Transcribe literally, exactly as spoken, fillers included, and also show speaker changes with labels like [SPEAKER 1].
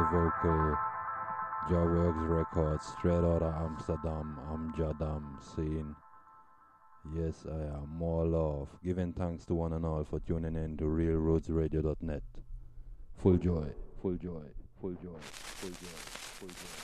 [SPEAKER 1] vocal. Jaworks Records, straight out of Amsterdam, Amsterdam scene. Yes, I am. More love. Giving thanks to one and all for tuning in to real roots radio dot net. Full joy, full joy, full joy, full joy, full joy.